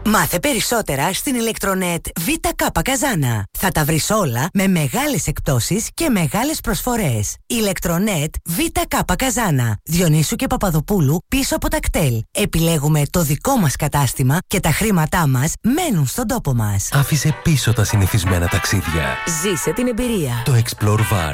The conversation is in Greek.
Μάθε περισσότερα στην Ηλεκτρονέτ ΒΚ Καζάνα. Θα τα βρεις όλα με μεγάλες εκπτώσεις και μεγάλες προσφορές. Ηλεκτρονέτ ΒΚ Καζάνα. Διονύσου και Παπαδοπούλου πίσω από τα κτέλ. Επιλέγουμε το δικό μας κατάστημα και τα χρήματά μας μένουν στον τόπο μας. Άφησε πίσω τα συνηθισμένα ταξίδια. Ζήσε την εμπειρία. Το Explore Van.